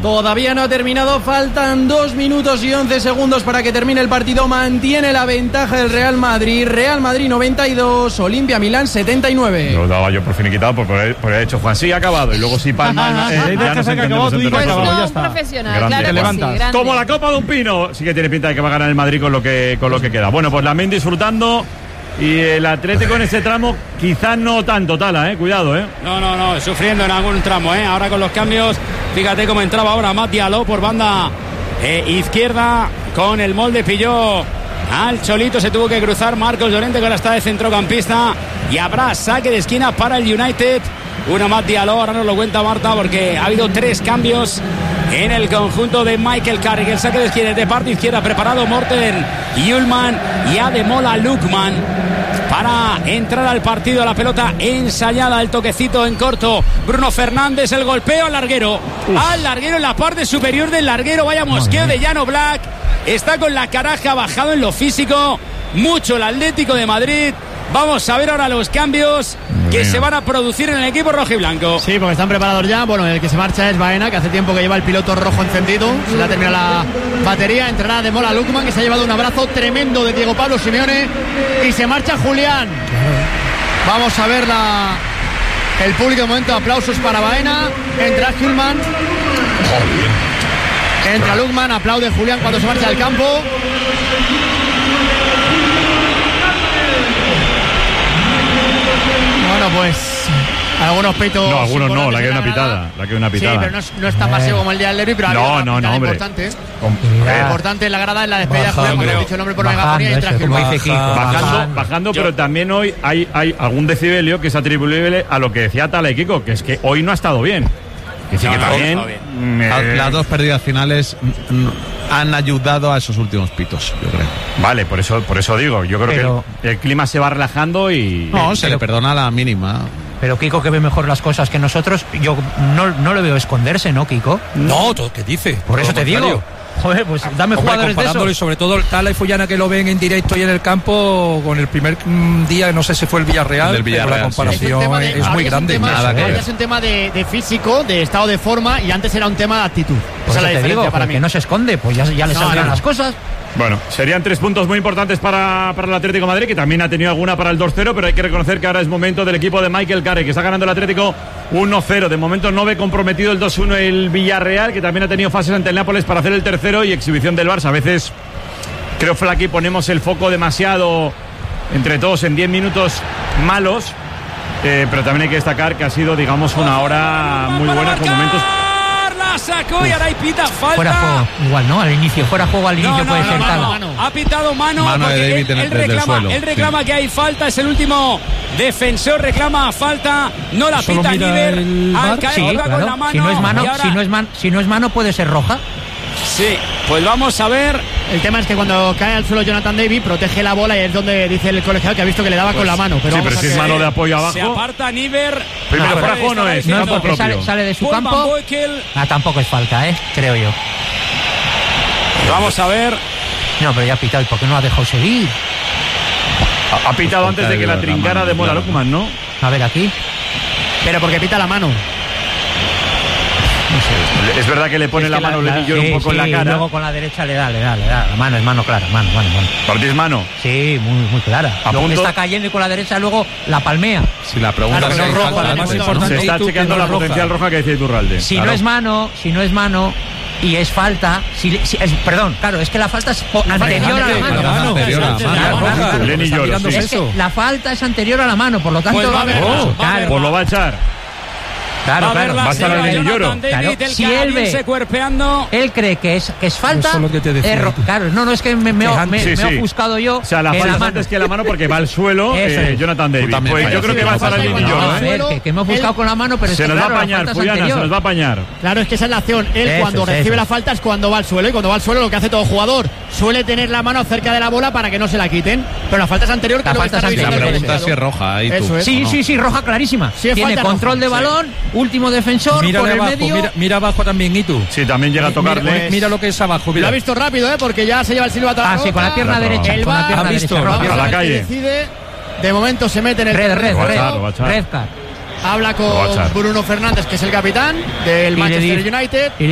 Todavía no ha terminado, faltan 2 minutos y 11 segundos para que termine el partido. Mantiene la ventaja del Real Madrid. Real Madrid 92, Olimpia Milán 79. Lo daba yo por finiquitado por haber hecho Juan. Sí, ha acabado. Y luego sí palma. Ya nos entendemos. Pues no, un profesional, claro que sí, grande. Como la Copa de un Pino. Sí que tiene pinta de que va a ganar el Madrid con lo que queda. Bueno, pues la Mendy disfrutando. Y el Atlético en ese tramo quizás no tanto, Tala, cuidado, No, sufriendo en algún tramo, ahora con los cambios. Fíjate cómo entraba ahora Mati Aló por banda izquierda con el molde, pilló al Cholito, se tuvo que cruzar Marcos Llorente, que ahora está de centrocampista, y habrá saque de esquina para el United. Uno más Diallo, ahora nos lo cuenta Marta, porque ha habido 3 cambios en el conjunto de Michael Carrick. El saque de esquina de parte izquierda preparado Morten Ullman y Ademola Lookman para entrar al partido. La pelota ensayada, el toquecito en corto. Bruno Fernández, el golpeo al larguero. Al larguero en la parte superior del larguero. Vaya mosqueo de Llano Black. Está con la caraja bajado en lo físico. Mucho el Atlético de Madrid. Vamos a ver ahora los cambios que se van a producir en el equipo rojiblanco. Sí, porque están preparados ya. Bueno, el que se marcha es Baena, que hace tiempo que lleva el piloto rojo encendido. Se le ha terminado la batería. Entrará Ademola Lookman, que se ha llevado un abrazo tremendo de Diego Pablo Simeone. Y se marcha Julián. Vamos a ver el público de momento. Aplausos para Baena. Entra Ullman. Entra Lookman. Aplaude Julián cuando se marcha del campo. Bueno, pues algunos peitos. No, algunos no, la que hay una pitada. Sí, pero no es tan masivo como el de Alderby, pero no, hombre. Importante. Importante en la grada en la despedida de Julián, cuando ha dicho el nombre por megafonía y entra bajando, pero también hoy hay algún decibelio que es atribuible a lo que decía Tala y Kiko, que es que hoy no ha estado bien. Que sí, que también. Las 2 pérdidas finales han ayudado a esos últimos pitos, yo creo. Vale, por eso digo, yo creo que el clima se va relajando y... No, se le perdona la mínima. Pero Kiko, que ve mejor las cosas que nosotros, yo no le veo esconderse, ¿no, Kiko? No, ¿qué dice? Por eso te digo. Joder, pues dame jugadores de esos. Y sobre todo el Tala y Fullana, que lo ven en directo y en el campo, con el primer día, no sé si fue el Villarreal, pero la comparación es muy grande. Es un tema de físico, de estado de forma, y antes era un tema de actitud. Esa es la diferencia para mí. Que no se esconde, pues ya le saldrán las cosas. Bueno, serían 3 puntos muy importantes para el Atlético de Madrid, que también ha tenido alguna para el 2-0, pero hay que reconocer que ahora es momento del equipo de Michael Carrick, que está ganando el Atlético 1-0. De momento no ve comprometido el 2-1 el Villarreal, que también ha tenido fases ante el Nápoles para hacer el tercero, y exhibición del Barça. A veces creo que aquí ponemos el foco demasiado entre todos en 10 minutos malos, pero también hay que destacar que ha sido, digamos, una hora muy buena con momentos... Sacó y ahora hay pita falta. Fuera juego, igual, ¿no? Al inicio, fuera juego al inicio puede ser Tala. Ha pitado mano de David él reclama que hay falta, es el último defensor, reclama falta, no la pita Niver. Al caer con la mano. Si no es mano puede ser roja. Sí, pues vamos a ver. El tema es que cuando cae al suelo Jonathan David, protege la bola y es donde dice el colegiado que ha visto que le daba con la mano. Pero sí, pero si es mano de apoyo abajo. Se aparta Niver. Primero fuera juego no es. No, porque sale de su campo. Tampoco es falta, creo yo. Vamos a ver. No, pero ya ha pitado. ¿Y por qué no ha dejado seguir? Ha pitado antes de que la trincara de Mola Lookman, ¿no? A ver, aquí. Pero porque pita la mano. Es verdad que le pone la mano Lenny Yoro un poco en la cara. Y luego con la derecha le da. La mano es mano clara, mano. ¿Para ti es mano? Sí, muy clara. Luego está cayendo y con la derecha luego la palmea. Si la pregunta es roja, se está chequeando la potencial roja que dice Iturralde. Si no es mano y es falta, perdón, claro, es que la falta es anterior a la mano. Lenny Yoro, la falta es anterior a la mano, por lo tanto pues lo va a echar. Claro, va a estar el Lenny Yoro. Si él ve, él cree que es falta. Eso es lo que te decía. Claro, no, es que me he ofuscado yo. O sea, la falta es antes que la mano porque va al suelo Jonathan David. Pues yo creo que va a estar el Lenny Yoro. Que me he ofuscado con la mano, pero se nos va a apañar, Fuyana, se nos va a apañar. Claro, es que esa es la acción. Él cuando recibe la falta es cuando va al suelo, y cuando va al suelo lo que hace todo jugador suele tener la mano cerca de la bola para que no se la quiten. Pero la falta es anterior. La pregunta es si es roja. Sí, roja clarísima. Tiene control de balón, último defensor. Mira por abajo, el medio. mira abajo también, Itu. Sí, también llega a tocarle. Mira lo que es abajo. Mira. Lo ha visto rápido, porque ya se lleva el silbato. Sí, con la pierna derecha. El VAR ha visto a la calle. Decide, de momento se mete en el red card. Habla con Bruno Fernández, que es el capitán del Manchester United.